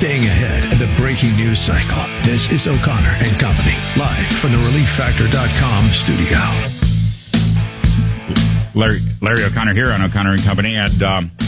Staying ahead of the breaking news cycle. This is O'Connor and Company, live from the ReliefFactor.com studio. Larry O'Connor here on O'Connor and Company, and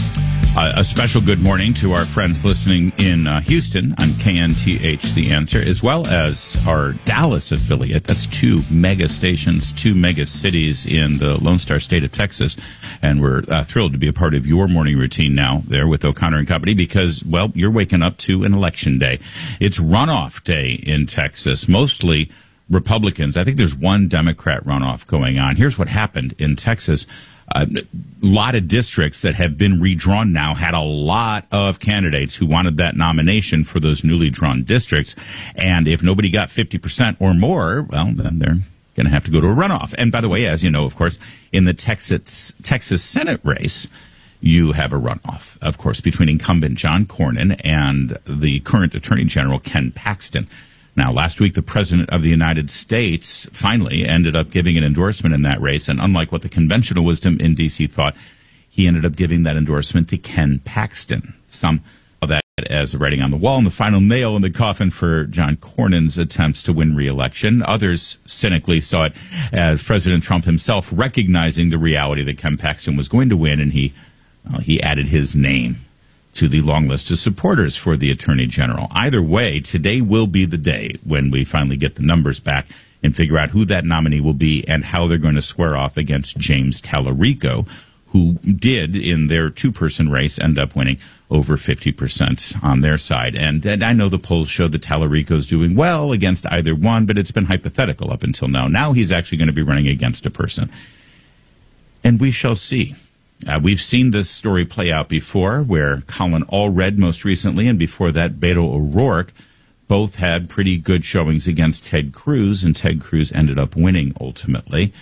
a special good morning to our friends listening in Houston on KNTH The Answer, as well as our Dallas affiliate. That's two mega stations, two mega cities in the Lone Star State of Texas. And we're thrilled to be a part of your morning routine now there with O'Connor and Company because, well, you're waking up to an election day. It's runoff day in Texas, mostly Republicans. I think there's one Democrat runoff going on. Here's what happened in Texas. A lot of districts that have been redrawn now had a lot of candidates who wanted that nomination for those newly drawn districts. And if nobody got 50% or more, well, then they're going to have to go to a runoff. And by the way, as you know, of course, in the Texas Senate race, you have a runoff, of course, between incumbent John Cornyn and the current Attorney General, Ken Paxton. Now, last week, the President of the United States finally ended up giving an endorsement in that race. And unlike what the conventional wisdom in D.C. thought, he ended up giving that endorsement to Ken Paxton. Some of that as writing on the wall and the final nail in the coffin for John Cornyn's attempts to win re-election. Others cynically saw it as President Trump himself recognizing the reality that Ken Paxton was going to win, and he added his name to the long list of supporters for the Attorney General. Either way, today will be the day when we finally get the numbers back and figure out who that nominee will be and how they're going to square off against James Tallarico, who did, in their two-person race, end up winning over 50% on their side. And I know the polls showed that Tallarico's doing well against either one, but it's been hypothetical up until now. Now he's actually going to be running against a person. And we shall see. We've seen this story play out before, where Colin Allred most recently, and before that, Beto O'Rourke, both had pretty good showings against Ted Cruz, and Ted Cruz ended up winning ultimately.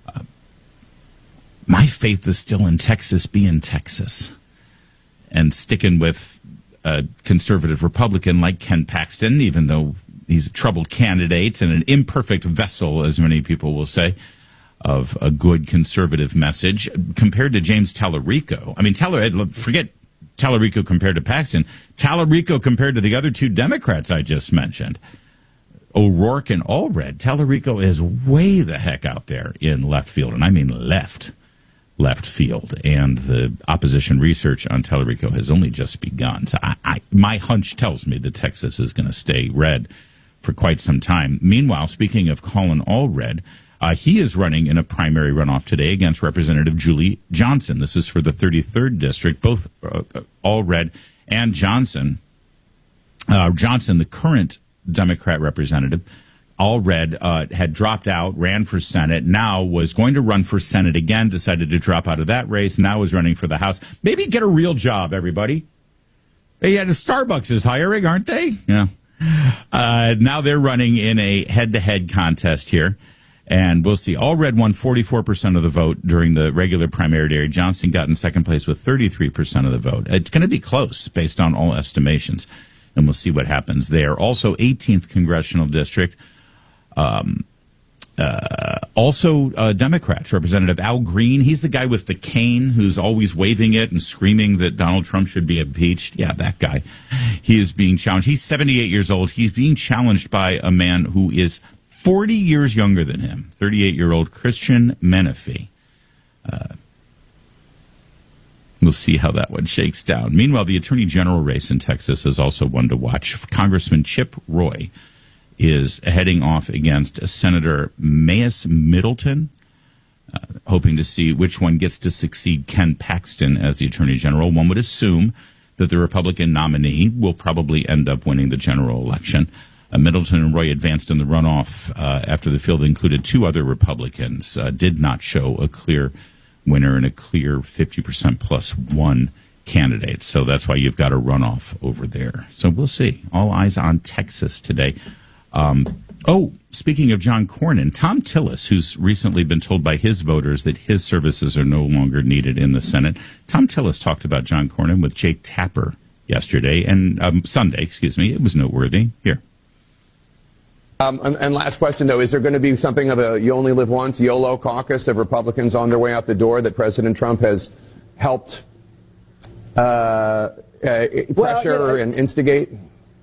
My faith is still in Texas being Texas and sticking with a conservative Republican like Ken Paxton, even though he's a troubled candidate and an imperfect vessel, as many people will say, of a good conservative message compared to James Tallarico. I mean, forget Tallarico compared to Paxton. Tallarico compared to the other two Democrats I just mentioned, O'Rourke and Allred. Tallarico is way the heck out there in left field, and I mean left field. And the opposition research on Tallarico has only just begun. So my hunch tells me that Texas is going to stay red for quite some time. Meanwhile, speaking of Colin Allred, he is running in a primary runoff today against Representative Julie Johnson. This is for the 33rd District. Both Allred and Johnson, the current Democrat representative, Allred had dropped out, ran for Senate, now was going to run for Senate again, decided to drop out of that race, now is running for the House. Maybe get a real job, everybody. Hey, Starbucks is hiring, aren't they? Yeah. Now they're running in a head-to-head contest here. And we'll see. Allred won 44% of the vote during the regular primary day. Johnson got in second place with 33% of the vote. It's going to be close based on all estimations, and we'll see what happens there. Also, 18th Congressional District, Democrats, Representative Al Green. He's the guy with the cane who's always waving it and screaming that Donald Trump should be impeached. Yeah, that guy. He is being challenged. He's 78 years old. He's being challenged by a man who is 40 years younger than him, 38-year-old Christian Menefee. We'll see how that one shakes down. Meanwhile, the Attorney General race in Texas is also one to watch. Congressman Chip Roy is heading off against Senator Mayes Middleton, hoping to see which one gets to succeed Ken Paxton as the Attorney General. One would assume that the Republican nominee will probably end up winning the general election. Middleton and Roy advanced in the runoff after the field included two other Republicans, did not show a clear winner and a clear 50% plus one candidate. So that's why you've got a runoff over there. So we'll see. All eyes on Texas today. Speaking of John Cornyn, Tom Tillis, who's recently been told by his voters that his services are no longer needed in the Senate. Tom Tillis talked about John Cornyn with Jake Tapper yesterday and Sunday, excuse me. It was noteworthy. Here. And last question, though, is there going to be something of a you only live once, YOLO caucus of Republicans on their way out the door that President Trump has helped pressure and instigate?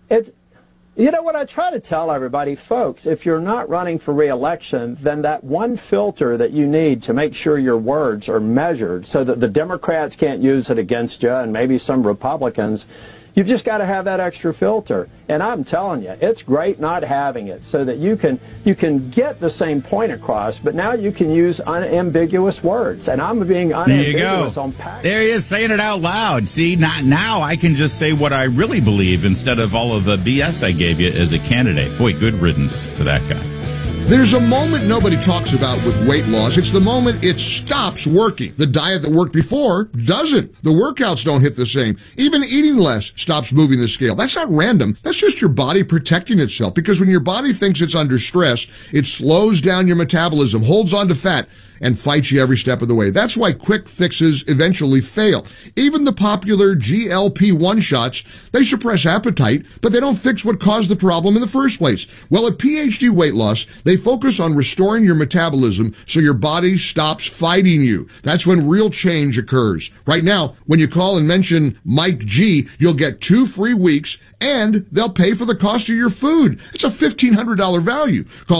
It's, you know what I try to tell everybody, folks, if you're not running for re-election, then that one filter that you need to make sure your words are measured so that the Democrats can't use it against you and maybe some Republicans, you've just got to have that extra filter. And I'm telling you, it's great not having it so that you can get the same point across, but now you can use unambiguous words. And I'm being unambiguous on package. There he is, saying it out loud. See, now I can just say what I really believe instead of all of the BS I gave you as a candidate. Boy, good riddance to that guy. There's a moment nobody talks about with weight loss. It's the moment it stops working. The diet that worked before doesn't. The workouts don't hit the same. Even eating less stops moving the scale. That's not random. That's just your body protecting itself. Because when your body thinks it's under stress, it slows down your metabolism, holds on to fat, and fights you every step of the way. That's why quick fixes eventually fail. Even the popular GLP-1 shots, they suppress appetite, but they don't fix what caused the problem in the first place. Well, at PhD Weight Loss, they focus on restoring your metabolism so your body stops fighting you. That's when real change occurs. Right now, when you call and mention Mike G, you'll get 2 free weeks and they'll pay for the cost of your food. It's a $1,500 value. Call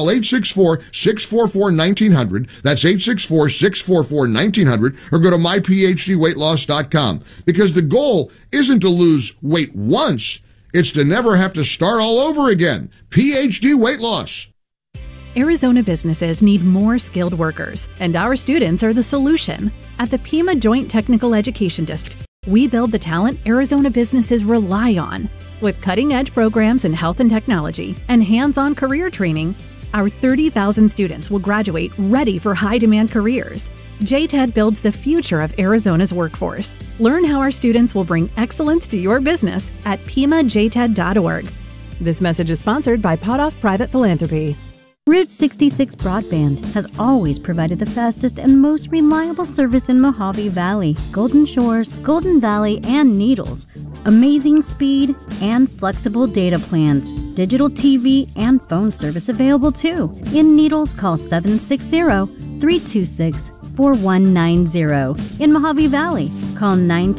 864-644-1900. That's 864-644-1900 or go to myphdweightloss.com, because the goal isn't to lose weight once, it's to never have to start all over again. PhD Weight Loss. Arizona businesses need more skilled workers, and our students are the solution. At the Pima Joint Technical Education District, we build the talent Arizona businesses rely on. With cutting-edge programs in health and technology and hands-on career training, our 30,000 students will graduate ready for high-demand careers. JTED builds the future of Arizona's workforce. Learn how our students will bring excellence to your business at PimaJTED.org. This message is sponsored by Potoff Private Philanthropy. Route 66 Broadband has always provided the fastest and most reliable service in Mojave Valley, Golden Shores, Golden Valley, and Needles. Amazing speed and flexible data plans. Digital TV and phone service available too. In Needles, call 760-326-4190. In Mojave Valley, call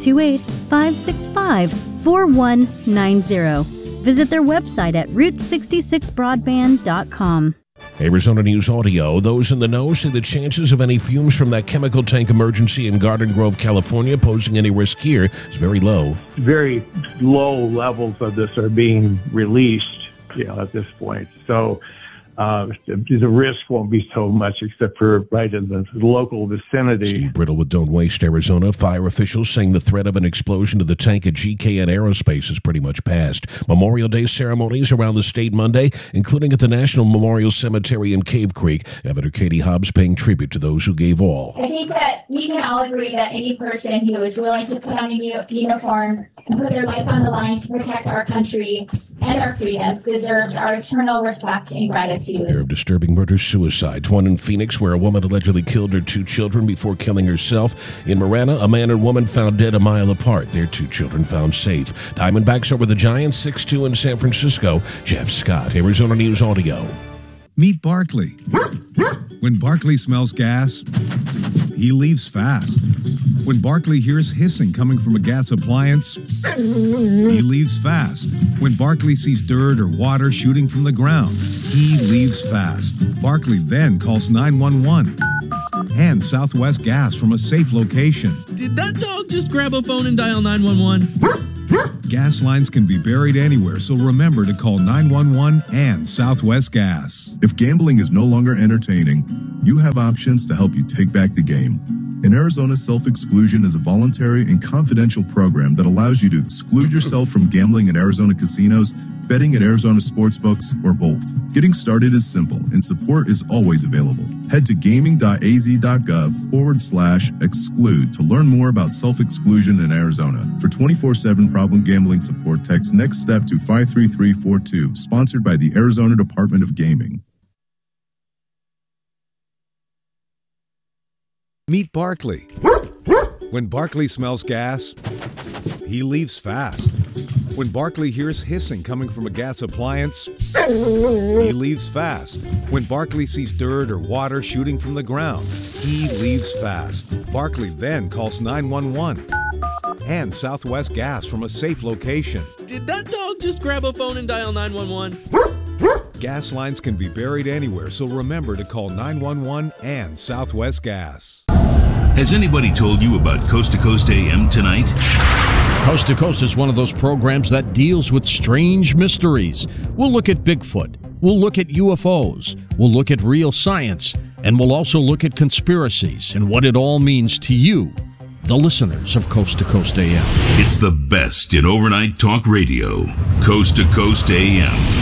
928-565-4190. Visit their website at route66broadband.com. Arizona News Audio. Those in the know say the chances of any fumes from that chemical tank emergency in Garden Grove, California, posing any risk here is very low. Very low levels of this are being released, at this point. So the risk won't be so much, except for right in the local vicinity. Steve Brittle with Don't Waste Arizona. Fire officials saying the threat of an explosion to the tank at GKN Aerospace is pretty much past. Memorial Day ceremonies around the state Monday, including at the National Memorial Cemetery in Cave Creek. Governor Katie Hobbs paying tribute to those who gave all. I think that we can all agree that any person who is willing to put on a uniform and put their life on the line to protect our country and our freedoms deserves our eternal respect and gratitude. Pair of disturbing murder-suicides. One in Phoenix, where a woman allegedly killed her 2 children before killing herself. In Marana, a man and woman found dead a mile apart. Their 2 children found safe. Diamondbacks over the Giants, 6-2 in San Francisco. Jeff Scott, Arizona News Audio. Meet Barkley. When Barkley smells gas, he leaves fast. When Barkley hears hissing coming from a gas appliance, he leaves fast. When Barkley sees dirt or water shooting from the ground, he leaves fast. Barkley then calls 911 and Southwest Gas from a safe location. Did that dog just grab a phone and dial 911? Gas lines can be buried anywhere, so remember to call 911 and Southwest Gas. If gambling is no longer entertaining, you have options to help you take back the game. In Arizona, self-exclusion is a voluntary and confidential program that allows you to exclude yourself from gambling at Arizona casinos, betting at Arizona sportsbooks, or both. Getting started is simple, and support is always available. Head to gaming.az.gov/exclude to learn more about self-exclusion in Arizona. For 24/7 problem gambling support, text NEXT STEP to 53342, sponsored by the Arizona Department of Gaming. Meet Barkley. When Barkley smells gas, he leaves fast. When Barkley hears hissing coming from a gas appliance, he leaves fast. When Barkley sees dirt or water shooting from the ground, he leaves fast. Barkley then calls 911 and Southwest Gas from a safe location. Did that dog just grab a phone and dial 911? Gas lines can be buried anywhere, so remember to call 911 and Southwest Gas. Has anybody told you about Coast to Coast AM tonight? Coast to Coast is one of those programs that deals with strange mysteries. We'll look at Bigfoot. We'll look at UFOs. We'll look at real science. And we'll also look at conspiracies and what it all means to you, the listeners of Coast to Coast AM. It's the best in overnight talk radio. Coast to Coast AM.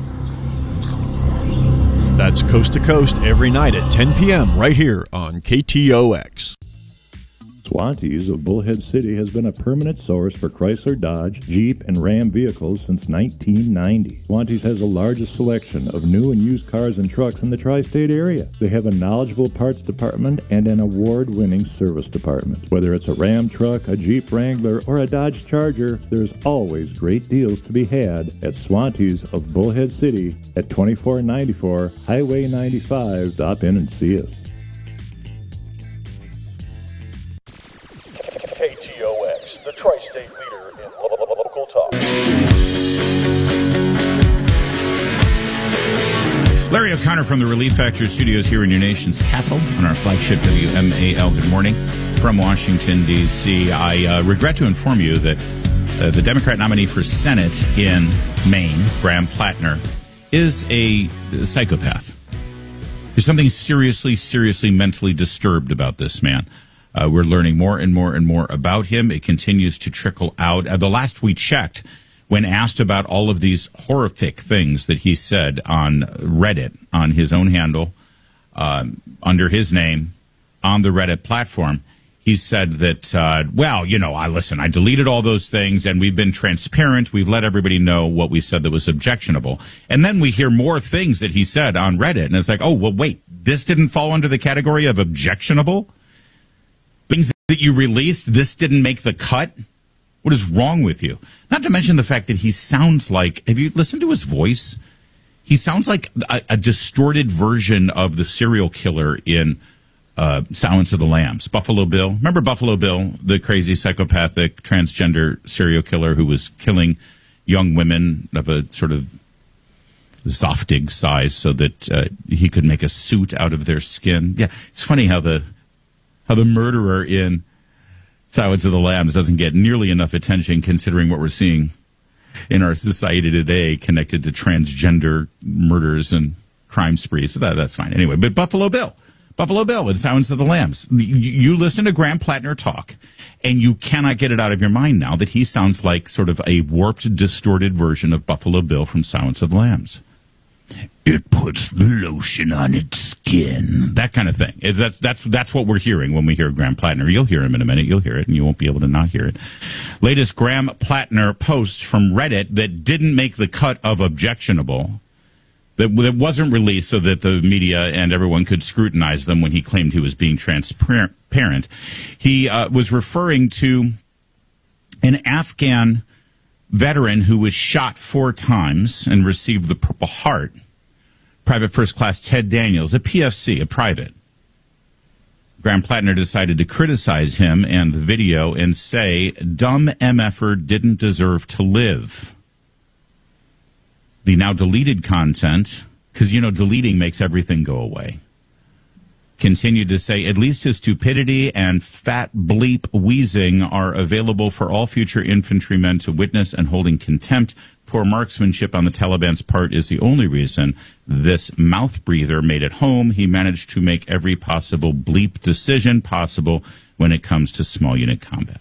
That's Coast to Coast every night at 10 p.m. right here on KTOX. Swantees of Bullhead City has been a permanent source for Chrysler, Dodge, Jeep, and Ram vehicles since 1990. Swantees has the largest selection of new and used cars and trucks in the tri-state area. They have a knowledgeable parts department and an award-winning service department. Whether it's a Ram truck, a Jeep Wrangler, or a Dodge Charger, there's always great deals to be had at Swantees of Bullhead City at 2494 Highway 95. Stop in and see us. KTOX, the tri-state leader in local talk. Larry O'Connor from the Relief Factor Studios here in your nation's capital on our flagship WMAL. Good morning from Washington, D.C. I regret to inform you that the Democrat nominee for Senate in Maine, Graham Plattner, is a psychopath. There's something seriously mentally disturbed about this man. We're learning more and more about him. It continues to trickle out. The last we checked, when asked about all of these horrific things that he said on Reddit, on his own handle, under his name, on the Reddit platform, he said that, I deleted all those things, and we've been transparent. We've let everybody know what we said that was objectionable. And then we hear more things that he said on Reddit, and it's like, oh, well, wait, this didn't fall under the category of objectionable? Things that you released, this didn't make the cut? What is wrong with you? Not to mention the fact that he sounds like, have you listened to his voice? He sounds like a distorted version of the serial killer in Silence of the Lambs. Buffalo Bill. Remember Buffalo Bill, the crazy psychopathic transgender serial killer who was killing young women of a sort of Zoftig size so that he could make a suit out of their skin? Yeah, it's funny how the murderer in Silence of the Lambs doesn't get nearly enough attention considering what we're seeing in our society today connected to transgender murders and crime sprees. But that's fine. Anyway, but Buffalo Bill in Silence of the Lambs. You listen to Graham Plattner talk, and you cannot get it out of your mind now that he sounds like sort of a warped, distorted version of Buffalo Bill from Silence of the Lambs. It puts the lotion on its skin. That kind of thing. That's what we're hearing when we hear Graham Plattner. You'll hear him in a minute. You'll hear it, and you won't be able to not hear it. Latest Graham Plattner post from Reddit that didn't make the cut of objectionable, that wasn't released so that the media and everyone could scrutinize them when he claimed he was being transparent. He was referring to an Afghan veteran who was shot 4 times and received the Purple Heart, Private First Class Ted Daniels, a PFC, a private. Graham Plattner decided to criticize him and the video and say, dumb MFer didn't deserve to live. The now deleted content, because, deleting makes everything go away, continued to say, at least his stupidity and fat bleep wheezing are available for all future infantrymen to witness and hold in contempt. Poor marksmanship on the Taliban's part is the only reason this mouth breather made it home. He managed to make every possible bleep decision possible when it comes to small unit combat.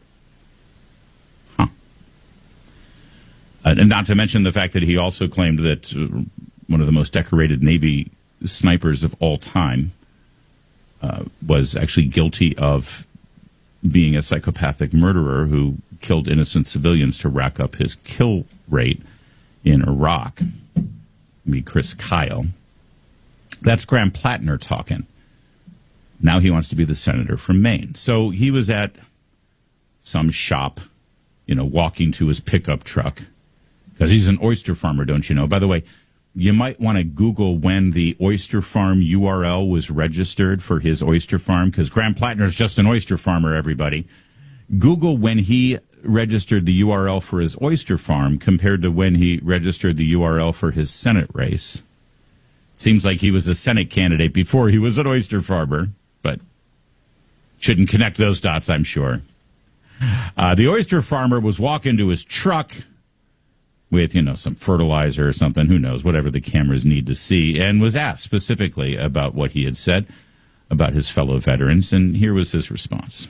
And not to mention the fact that he also claimed that one of the most decorated Navy snipers of all time was actually guilty of being a psychopathic murderer who killed innocent civilians to rack up his kill rate in Iraq. Chris Kyle. That's Graham Plattner talking. Now he wants to be the senator from Maine. So he was at some shop, walking to his pickup truck, because he's an oyster farmer, don't you know? By the way, you might want to Google when the oyster farm URL was registered for his oyster farm, because Graham Plattner is just an oyster farmer, everybody. Google when he registered the URL for his oyster farm compared to when he registered the URL for his Senate race. Seems like he was a Senate candidate before he was an oyster farmer, but shouldn't connect those dots, I'm sure. The oyster farmer was walking to his truck with, some fertilizer or something, who knows, whatever the cameras need to see, and was asked specifically about what he had said about his fellow veterans, and here was his response.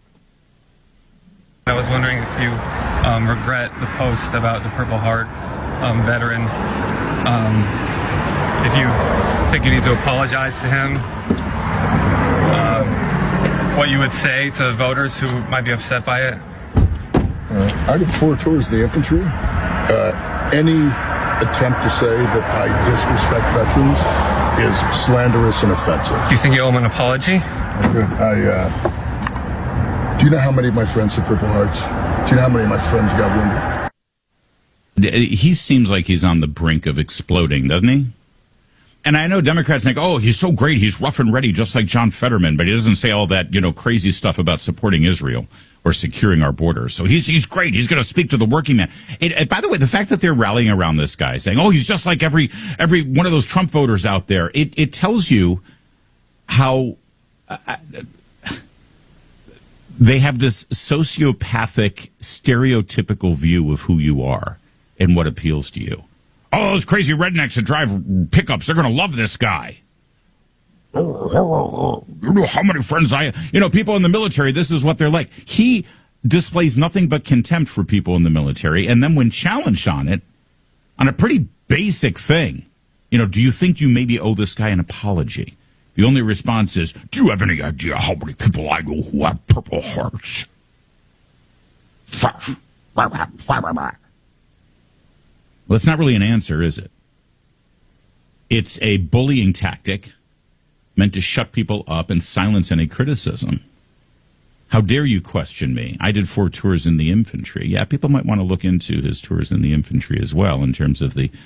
I was wondering if you regret the post about the Purple Heart veteran, if you think you need to apologize to him, what you would say to voters who might be upset by it. I did 4 tours of the infantry. Any attempt to say that I disrespect veterans is slanderous and offensive. Do you think you owe him an apology? Good. Do you know how many of my friends have Purple Hearts? Do you know how many of my friends got wounded? He seems like he's on the brink of exploding, doesn't he? And I know Democrats think, oh, he's so great, he's rough and ready, just like John Fetterman, but he doesn't say all that, crazy stuff about supporting Israel or securing our borders. So he's great. He's going to speak to the working man. By the way, the fact that they're rallying around this guy, saying, oh, he's just like every one of those Trump voters out there, it tells you how they have this sociopathic, stereotypical view of who you are and what appeals to you. Oh, those crazy rednecks that drive pickups, they're going to love this guy. You know how many friends I have? People in the military, this is what they're like. He displays nothing but contempt for people in the military, and then when challenged on it, on a pretty basic thing, do you think you maybe owe this guy an apology? The only response is, do you have any idea how many people I know who have Purple Hearts? Well, it's not really an answer, is it? It's a bullying tactic meant to shut people up and silence any criticism. How dare you question me? I did 4 tours in the infantry. Yeah, people might want to look into his tours in the infantry as well in terms of the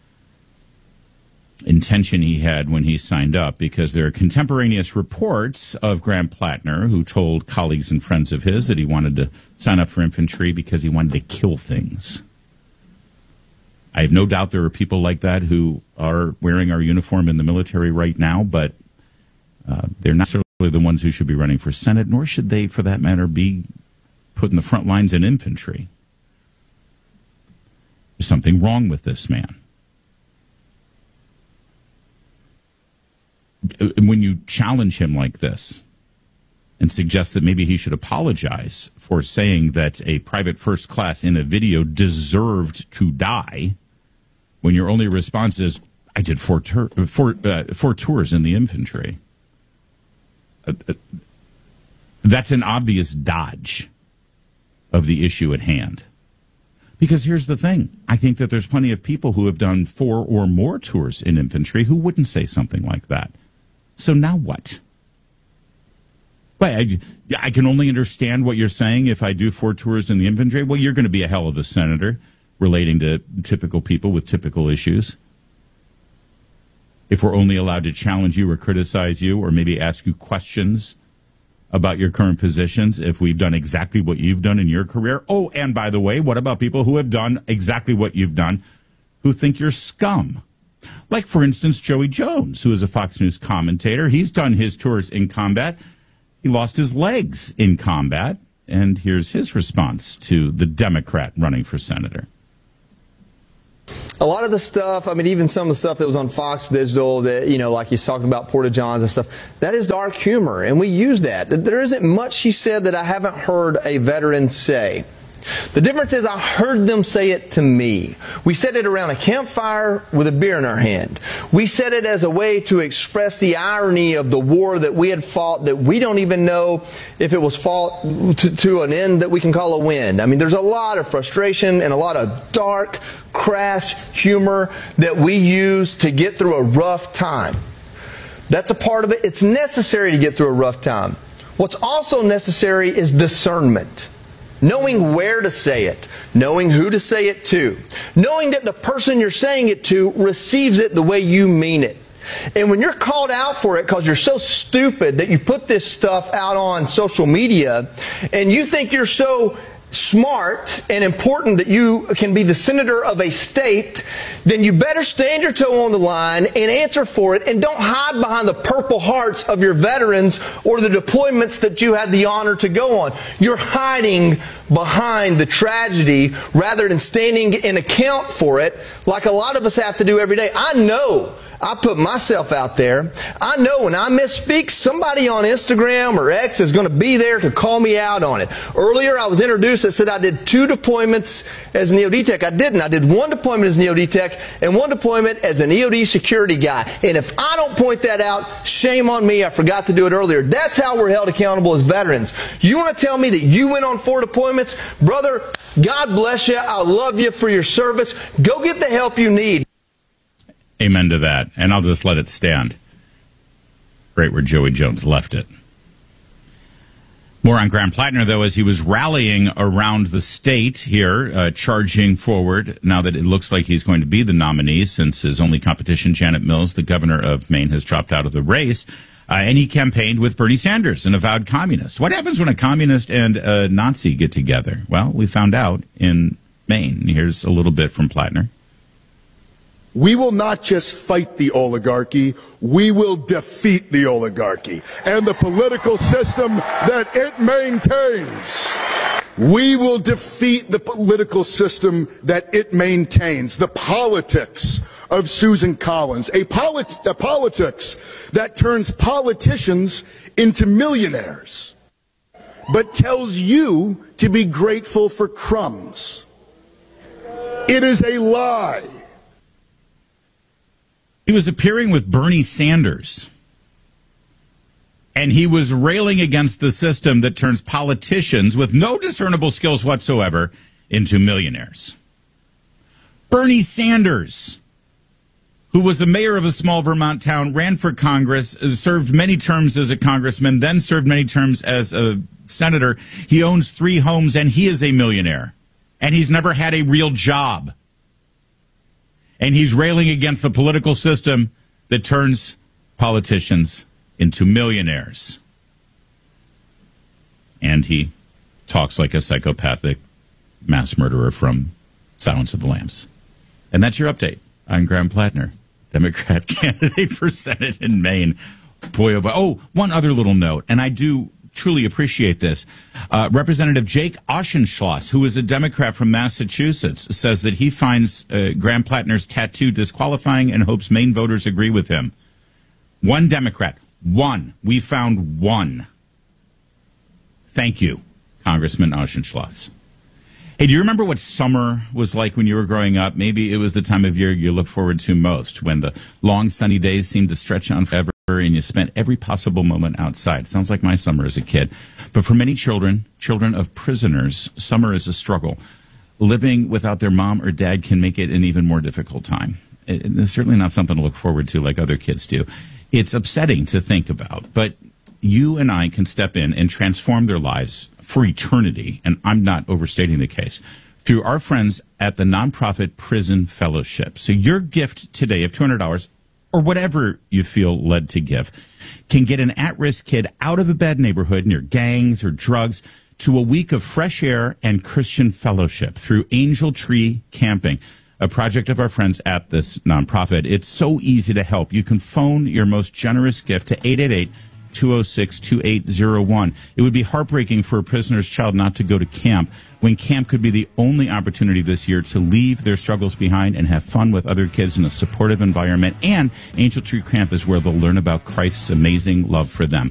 intention he had when he signed up, because there are contemporaneous reports of Graham Plattner, who told colleagues and friends of his that he wanted to sign up for infantry because he wanted to kill things. I have no doubt there are people like that who are wearing our uniform in the military right now, but they're not necessarily the ones who should be running for Senate, nor should they, for that matter, be put in the front lines in infantry. There's something wrong with this man. When you challenge him like this and suggest that maybe he should apologize for saying that a private first class in a video deserved to die, when your only response is, I did 4 tours in the infantry. That's an obvious dodge of the issue at hand. Because here's the thing. I think that there's plenty of people who have done 4 or more tours in infantry who wouldn't say something like that. So now what? Well, I can only understand what you're saying if I do 4 tours in the infantry. Well, you're going to be a hell of a senator relating to typical people with typical issues. If we're only allowed to challenge you or criticize you or maybe ask you questions about your current positions, if we've done exactly what you've done in your career. Oh, and by the way, what about people who have done exactly what you've done who think you're scum? Like, for instance, Joey Jones, who is a Fox News commentator. He's done his tours in combat. He lost his legs in combat. And here's his response to the Democrat running for senator. A lot of the stuff, even some of the stuff that was on Fox Digital that, like he's talking about Porta-Johns and stuff, that is dark humor, and we use that. There isn't much he said that I haven't heard a veteran say. The difference is I heard them say it to me. We said it around a campfire with a beer in our hand. We said it as a way to express the irony of the war that we had fought, that we don't even know if it was fought to an end that we can call a win. There's a lot of frustration and a lot of dark, crass humor that we use to get through a rough time. That's a part of it. It's necessary to get through a rough time. What's also necessary is discernment. Knowing where to say it, knowing who to say it to, knowing that the person you're saying it to receives it the way you mean it. And when you're called out for it because you're so stupid that you put this stuff out on social media and you think you're so smart and important that you can be the senator of a state, then you better stand your toe on the line and answer for it, and don't hide behind the Purple Hearts of your veterans or the deployments that you had the honor to go on. You're hiding behind the tragedy rather than standing in account for it like a lot of us have to do every day. I know I put myself out there. I know when I misspeak, somebody on Instagram or X is going to be there to call me out on it. Earlier, I was introduced. I said I did 2 deployments as an EOD tech. I didn't. I did 1 deployment as an EOD tech and 1 deployment as an EOD security guy. And if I don't point that out, shame on me. I forgot to do it earlier. That's how we're held accountable as veterans. You want to tell me that you went on 4 deployments? Brother, God bless you. I love you for your service. Go get the help you need. Amen to that. And I'll just let it stand. Right where Joey Jones left it. More on Graham Plattner, though, as he was rallying around the state here, charging forward now that it looks like he's going to be the nominee since his only competition, Janet Mills, the governor of Maine, has dropped out of the race. And he campaigned with Bernie Sanders, an avowed communist. What happens when a communist and a Nazi get together? Well, we found out in Maine. Here's a little bit from Plattner. We will not just fight the oligarchy, we will defeat the oligarchy and the political system that it maintains. We will defeat the political system that it maintains, the politics of Susan Collins, a politics that turns politicians into millionaires, but tells you to be grateful for crumbs. It is a lie. He was appearing with Bernie Sanders, and he was railing against the system that turns politicians with no discernible skills whatsoever into millionaires. Bernie Sanders, who was the mayor of a small Vermont town, ran for Congress, served many terms as a congressman, then served many terms as a senator. He owns 3 homes, and he is a millionaire, and he's never had a real job. And he's railing against the political system that turns politicians into millionaires. And he talks like a psychopathic mass murderer from Silence of the Lambs. And that's your update on Graham Plattner, Democrat candidate for Senate in Maine. Boy, oh boy. Oh, one other little note, and I do truly appreciate this. Representative Jake Auchincloss, who is a Democrat from Massachusetts, says that he finds Graham Plattner's tattoo disqualifying and hopes Maine voters agree with him. One Democrat. One. We found one. Thank you, Congressman Auchincloss. Hey, do you remember what summer was like when you were growing up? Maybe it was the time of year you look forward to most, when the long sunny days seemed to stretch on forever and you spent every possible moment outside. It sounds like my summer as a kid. But for many children of prisoners, summer is a struggle. Living without their mom or dad can make it an even more difficult time. It's certainly not something to look forward to like other kids do. It's upsetting to think about, but you and I can step in and transform their lives for eternity, and I'm not overstating the case, through our friends at the nonprofit Prison Fellowship. So your gift today of $200, or whatever you feel led to give, can get an at-risk kid out of a bad neighborhood near gangs or drugs to a week of fresh air and Christian fellowship through Angel Tree Camping, a project of our friends at this nonprofit. It's so easy to help. You can phone your most generous gift to 888-206-2801. It would be heartbreaking for a prisoner's child not to go to camp, when camp could be the only opportunity this year to leave their struggles behind and have fun with other kids in a supportive environment. And Angel Tree Camp is where they'll learn about Christ's amazing love for them.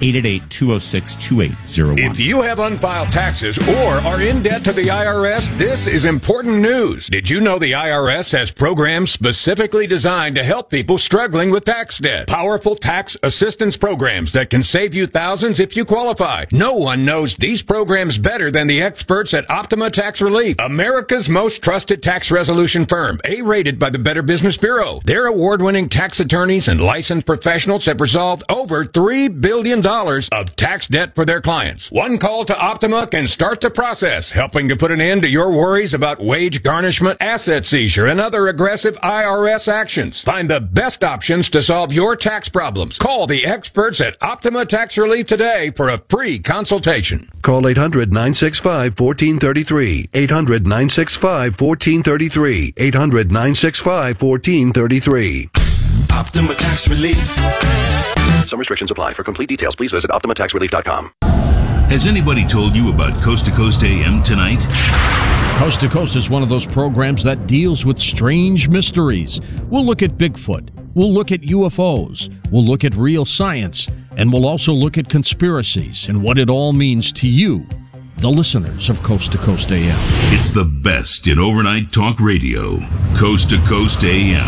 888-206-2801. If you have unfiled taxes or are in debt to the IRS, this is important news. Did you know the IRS has programs specifically designed to help people struggling with tax debt? Powerful tax assistance programs that can save you thousands if you qualify. No one knows these programs better than the experts at Optima Tax Relief, America's most trusted tax resolution firm, A-rated by the Better Business Bureau. Their award-winning tax attorneys and licensed professionals have resolved over $3 billion of tax debt for their clients. One call to Optima can start the process, helping to put an end to your worries about wage garnishment, asset seizure, and other aggressive IRS actions. Find the best options to solve your tax problems. Call the experts at Optima Tax Relief today for a free consultation. Call 800-965-1433. 800-965-1433. 800-965-1433. Optima Tax Relief. Some restrictions apply. For complete details, please visit OptimaTaxRelief.com. Has anybody told you about Coast to Coast AM tonight? Coast to Coast is one of those programs that deals with strange mysteries. We'll look at Bigfoot. We'll look at UFOs. We'll look at real science. And we'll also look at conspiracies and what it all means to you, the listeners of Coast to Coast AM. It's the best in overnight talk radio. Coast to Coast AM.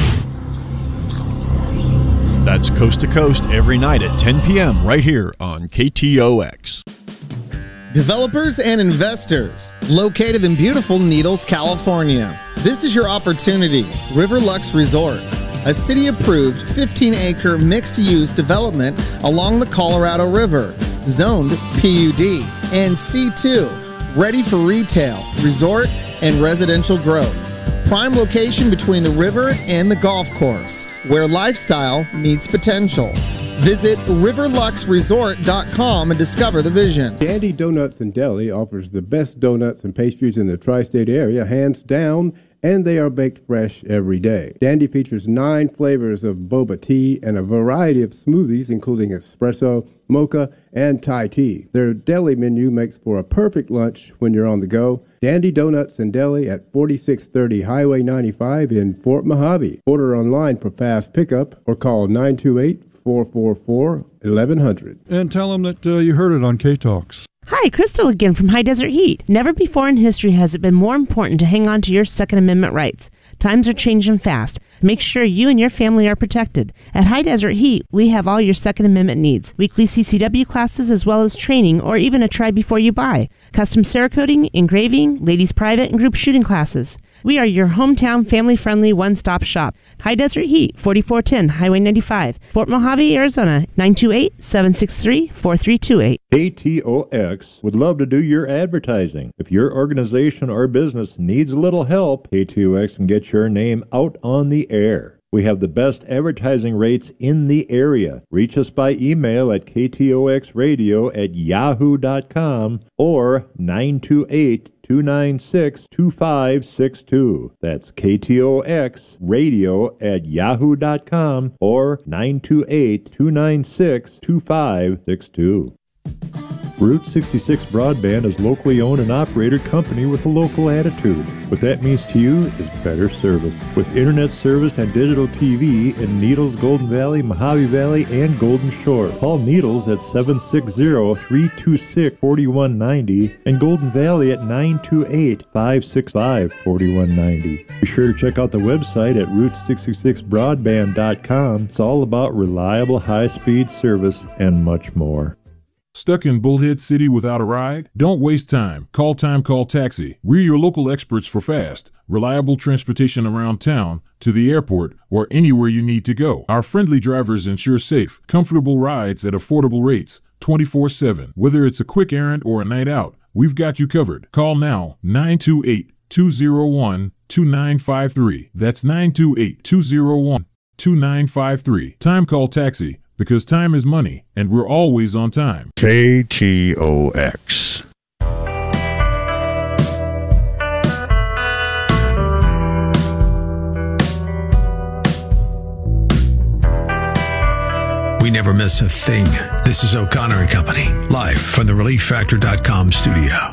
That's Coast to Coast every night at 10 p.m. right here on KTOX. Developers and investors located in beautiful Needles, California. This is your opportunity. Riverlux Resort, a city-approved 15-acre mixed-use development along the Colorado River, zoned PUD and C2, ready for retail, resort, and residential growth. Prime location between the river and the golf course, where lifestyle meets potential. Visit riverluxresort.com and discover the vision. Dandy Donuts and Deli offers the best donuts and pastries in the tri-state area, hands down, and they are baked fresh every day. Dandy features 9 flavors of boba tea and a variety of smoothies, including espresso, mocha, and Thai tea. Their deli menu makes for a perfect lunch when you're on the go. Dandy Donuts and Deli at 4630 Highway 95 in Fort Mojave. Order online for fast pickup or call 928-444-1100. And tell them that you heard it on K-Talks. Hi, Crystal again from High Desert Heat. Never before in history has it been more important to hang on to your Second Amendment rights. Times are changing fast. Make sure you and your family are protected. At High Desert Heat, we have all your Second Amendment needs. Weekly CCW classes as well as training or even a try before you buy. Custom Cerakoting, engraving, ladies private and group shooting classes. We are your hometown family-friendly one-stop shop. High Desert Heat, 4410 Highway 95, Fort Mojave, Arizona, 928-763-4328. KTOX would love to do your advertising. If your organization or business needs a little help, KTOX can get your name out on the air. We have the best advertising rates in the area. Reach us by email at ktoxradio@yahoo.com or 928-296-2562. That's KTOXradio@yahoo.com or 928-296-2562. Route 66 Broadband is locally owned and operated company with a local attitude. What that means to you is better service. With internet service and digital TV in Needles, Golden Valley, Mojave Valley, and Golden Shore. Call Needles at 760-326-4190 and Golden Valley at 928-565-4190. Be sure to check out the website at Route66Broadband.com. It's all about reliable high-speed service and much more. Stuck in Bullhead City without a ride? Don't waste time. Call Taxi. We're your local experts for fast, reliable transportation around town, to the airport, or anywhere you need to go. Our friendly drivers ensure safe, comfortable rides at affordable rates, 24/7. Whether it's a quick errand or a night out, we've got you covered. Call now, 928-201-2953. That's 928-201-2953. Time Call Taxi. Because time is money, and we're always on time. KTOX. We never miss a thing. This is O'Connor and Company, live from the ReliefFactor.com studio.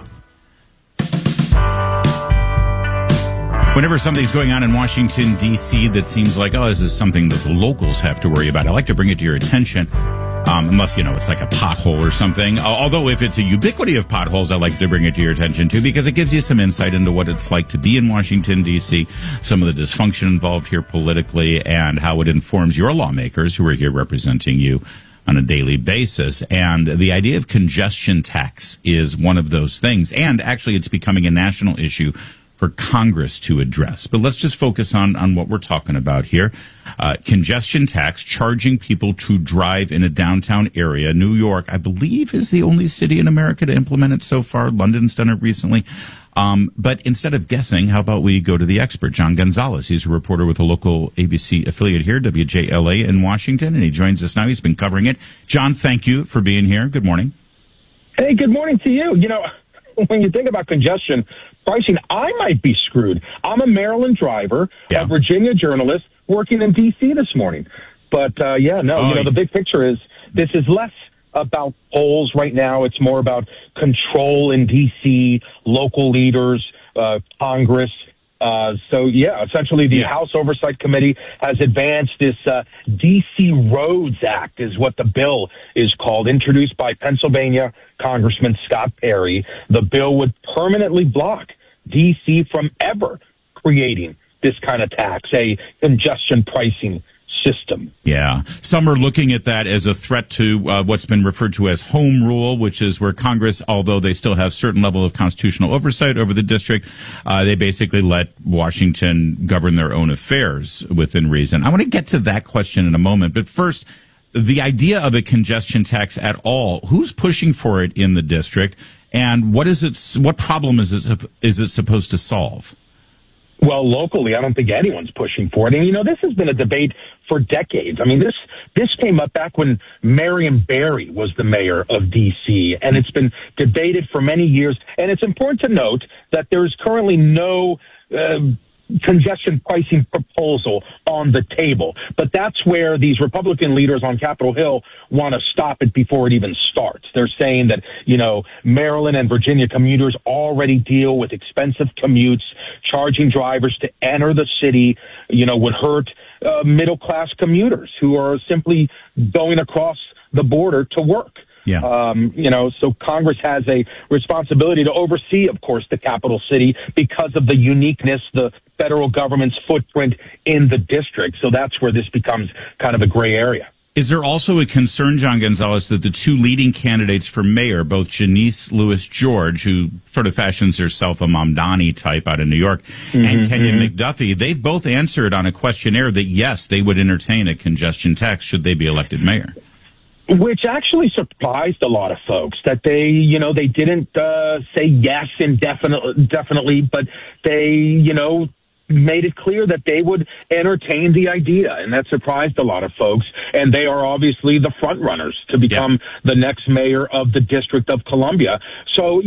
Whenever something's going on in Washington, D.C. that seems like, oh, this is something that the locals have to worry about, I like to bring it to your attention, unless, it's like a pothole or something. Although if it's a ubiquity of potholes, I like to bring it to your attention, too, because it gives you some insight into what it's like to be in Washington, D.C., some of the dysfunction involved here politically, and how it informs your lawmakers who are here representing you on a daily basis. And the idea of congestion tax is one of those things. And actually, it's becoming a national issue for Congress to address. But let's just focus on what we're talking about here. Congestion tax, charging people to drive in a downtown area. New York, I believe, is the only city in America to implement it so far. London's done it recently. But instead of guessing, how about we go to the expert, John Gonzalez. He's a reporter with a local ABC affiliate here, WJLA in Washington, and he joins us now. He's been covering it. John, thank you for being here. Good morning. Hey, good morning to you. You know, when you think about congestion pricing, I might be screwed. I'm a Maryland driver, a Virginia journalist working in D.C. this morning. But, the big picture is this is less about polls right now. It's more about control in D.C., local leaders, Congress. Essentially the House Oversight Committee has advanced this D.C. Roads Act is what the bill is called, introduced by Pennsylvania Congressman Scott Perry. The bill would permanently block D.C. from ever creating this kind of tax, a congestion pricing system. Yeah. Some are looking at that as a threat to what's been referred to as home rule, which is where Congress, although they still have certain level of constitutional oversight over the district, they basically let Washington govern their own affairs within reason. I want to get to that question in a moment. But first, the idea of a congestion tax at all, who's pushing for it in the district, and what problem is it supposed to solve? Well, locally, I don't think anyone's pushing for it. And, this has been a debate for decades. I mean, this came up back when Marion Barry was the mayor of D.C., and it's been debated for many years. And it's important to note that there is currently no congestion pricing proposal on the table. But that's where these Republican leaders on Capitol Hill want to stop it before it even starts. They're saying that, Maryland and Virginia commuters already deal with expensive commutes. Charging drivers to enter the city, would hurt middle-class commuters who are simply going across the border to work. Yeah. So Congress has a responsibility to oversee, of course, the capital city because of the uniqueness, the federal government's footprint in the district. So that's where this becomes kind of a gray area. Is there also a concern, John Gonzalez, that the two leading candidates for mayor, both Janice Lewis-George, who sort of fashions herself a Mamdani type out of New York, and Kenya McDuffie, they both answered on a questionnaire that, yes, they would entertain a congestion tax should they be elected mayor? Which actually surprised a lot of folks that they didn't say yes definitely, but they, made it clear that they would entertain the idea, and that surprised a lot of folks. And they are obviously the front runners to become the next mayor of the District of Columbia. So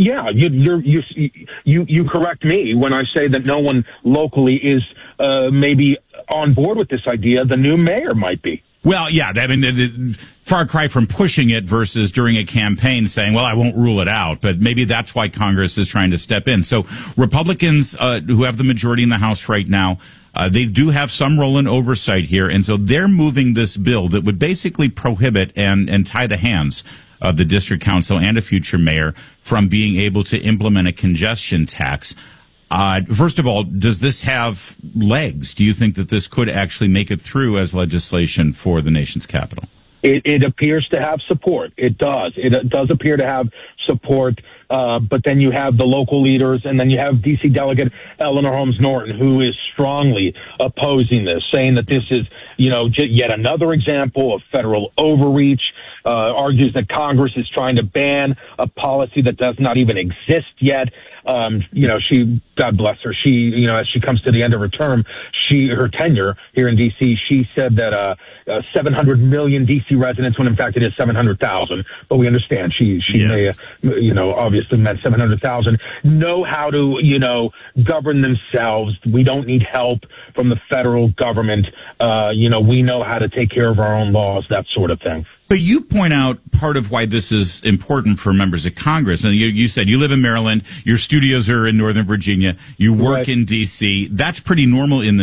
you correct me when I say that no one locally is maybe on board with this idea. The new mayor might be. Well, yeah, I mean, the far cry from pushing it versus during a campaign saying, well, I won't rule it out. But maybe that's why Congress is trying to step in. So Republicans who have the majority in the House right now, they do have some role in oversight here. And so they're moving this bill that would basically prohibit and tie the hands of the district council and a future mayor from being able to implement a congestion tax. First of all, does this have legs? Do you think that this could actually make it through as legislation for the nation's capital? It appears to have support. It does. It does appear to have support. But then you have the local leaders, and then you have D.C. Delegate Eleanor Holmes Norton, who is strongly opposing this, saying that this is, yet another example of federal overreach, argues that Congress is trying to ban a policy that does not even exist yet. She, God bless her, she, as she comes to the end of her term, her tenure here in D.C., she said that 700 million D.C. residents, when in fact it is 700,000, but we understand she yes. may, obviously meant 700,000, know how to, govern themselves. We don't need help from the federal government. We know how to take care of our own laws, that sort of thing. But you point out part of why this is important for members of Congress. And you said you live in Maryland, your studios are in Northern Virginia, you work in D.C. That's pretty normal in the area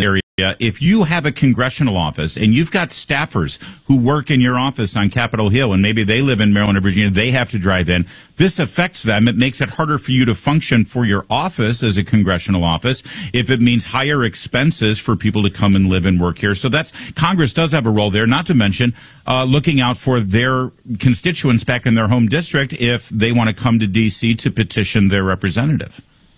If you have a congressional office and you've got staffers who work in your office on Capitol Hill and maybe they live in Maryland or Virginia, they have to drive in. This affects them. It makes it harder for you to function for your office as a congressional office if it means higher expenses for people to come and live and work here. So Congress does have a role there, not to mention looking out for their constituents back in their home district if they want to come to D.C. to petition their representative.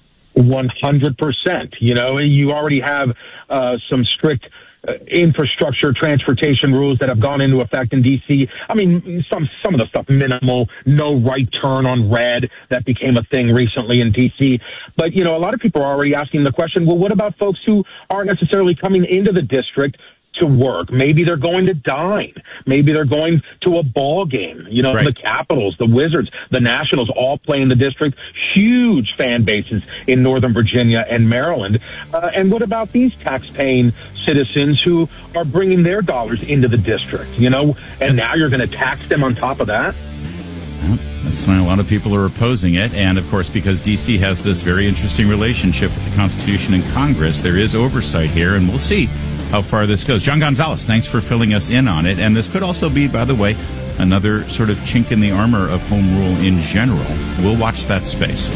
100%. You already have some strict infrastructure, transportation rules that have gone into effect in D.C. I mean, some of the stuff minimal, no right turn on red, that became a thing recently in D.C. But, a lot of people are already asking the question, well, what about folks who aren't necessarily coming into the district to work? Maybe they're going to dine. Maybe they're going to a ball game. Right. The Capitals, the Wizards, the Nationals all play in the district. Huge fan bases in Northern Virginia and Maryland. And what about these tax-paying citizens who are bringing their dollars into the district, and now you're going to tax them on top of that? That's why a lot of people are opposing it. And, of course, because D.C. has this very interesting relationship with the Constitution and Congress, there is oversight here, and we'll see how far this goes. John Gonzalez, thanks for filling us in on it. And this could also be, by the way, another sort of chink in the armor of home rule in general. We'll watch that space.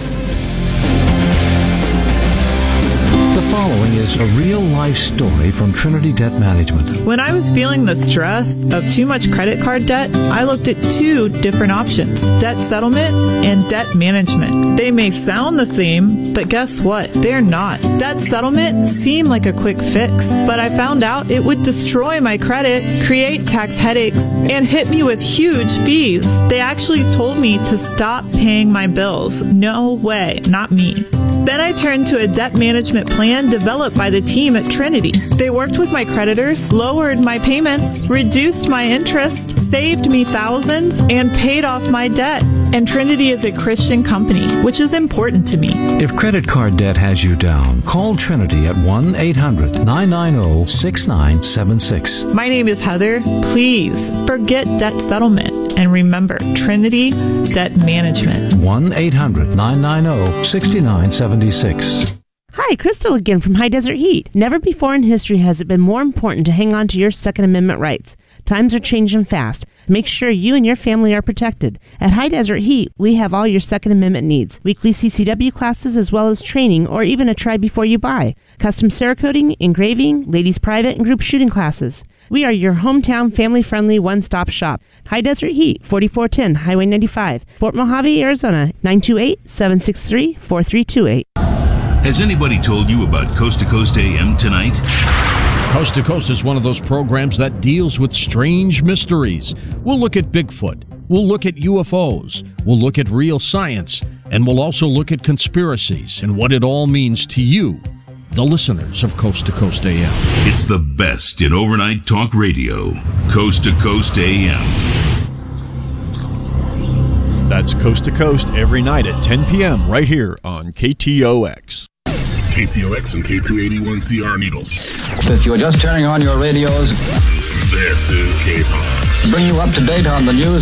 The following is a real-life story from Trinity Debt Management. When I was feeling the stress of too much credit card debt, I looked at two different options: debt settlement and debt management. They may sound the same, but guess what? They're not. Debt settlement seemed like a quick fix, but I found out it would destroy my credit, create tax headaches, and hit me with huge fees. They actually told me to stop paying my bills. No way, not me. Then I turned to a debt management plan developed by the team at Trinity. They worked with my creditors, lowered my payments, reduced my interest, saved me thousands, and paid off my debt. And Trinity is a Christian company, which is important to me. If credit card debt has you down, call Trinity at 1-800-990-6976. My name is Heather. Please forget debt settlement. And remember, Trinity Debt Management. 1-800-990-6976. Hi, Crystal again from High Desert Heat. Never before in history has it been more important to hang on to your Second Amendment rights. Times are changing fast. Make sure you and your family are protected. At High Desert Heat, we have all your Second Amendment needs. Weekly CCW classes as well as training or even a try before you buy. Custom Cerakoting, engraving, ladies private and group shooting classes. We are your hometown family-friendly one-stop shop. High Desert Heat, 4410 Highway 95, Fort Mojave, Arizona, 928-763-4328. Has anybody told you about Coast to Coast AM tonight? Coast to Coast is one of those programs that deals with strange mysteries. We'll look at Bigfoot. We'll look at UFOs. We'll look at real science. And we'll also look at conspiracies and what it all means to you, the listeners of Coast to Coast AM. It's the best in overnight talk radio. Coast to Coast AM. That's Coast to Coast every night at 10 p.m. right here on KTOX. KTOX and K281CR Needles. If you're just turning on your radios, this is K-Talk. To bring you up to date on the news.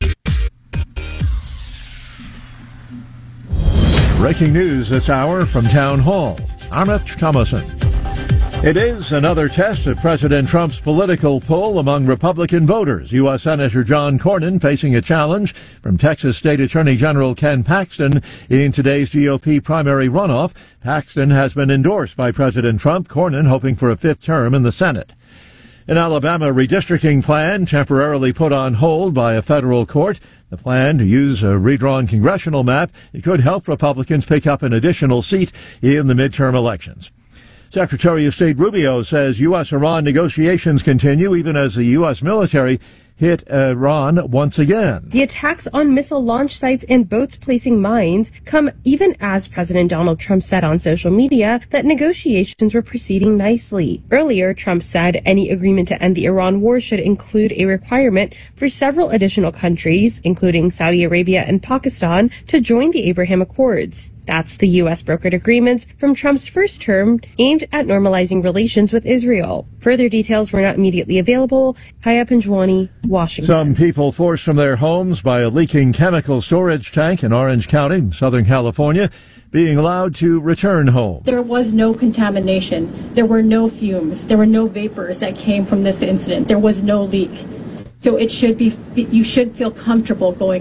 Breaking news this hour from Town Hall. I'm Rich Thomason. It is another test of President Trump's political pull among Republican voters. U.S. Senator John Cornyn facing a challenge from Texas State Attorney General Ken Paxton in today's GOP primary runoff. Paxton has been endorsed by President Trump. Cornyn hoping for a fifth term in the Senate. An Alabama redistricting plan temporarily put on hold by a federal court. The plan to use a redrawn congressional map, it could help Republicans pick up an additional seat in the midterm elections. Secretary of State Rubio says U.S.-Iran negotiations continue even as the U.S. military hit Iran once again. The attacks on missile launch sites and boats placing mines come even as President Donald Trump said on social media that negotiations were proceeding nicely. Earlier, Trump said any agreement to end the Iran war should include a requirement for several additional countries, including Saudi Arabia and Pakistan, to join the Abraham Accords. That's the U.S. brokered agreements from Trump's first term aimed at normalizing relations with Israel. Further details were not immediately available. Kaya Panjwani, Washington. Some people forced from their homes by a leaking chemical storage tank in Orange County, Southern California, being allowed to return home. There was no contamination. There were no fumes. There were no vapors that came from this incident. There was no leak. So you should feel comfortable going